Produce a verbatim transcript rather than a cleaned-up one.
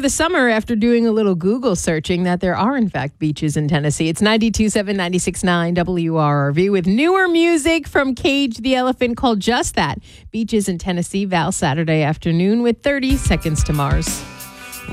the summer after doing a little Google searching that there are, in fact, beaches in Tennessee. It's ninety-two point seven, ninety-six point nine W R R V with newer music from Cage the Elephant called Just That. Beaches in Tennessee, Val, Saturday afternoon with thirty Seconds to Mars.